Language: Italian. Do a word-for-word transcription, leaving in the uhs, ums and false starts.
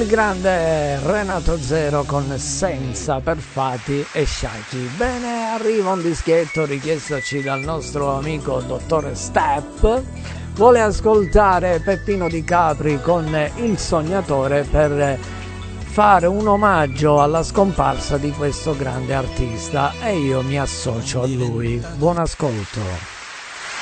il grande Renato Zero con Senza per Fati e Shaki. Bene, arriva un dischetto richiestoci dal nostro amico dottore Step. Vuole ascoltare Peppino Di Capri con Il Sognatore per fare un omaggio alla scomparsa di questo grande artista e io mi associo a lui. Buon ascolto.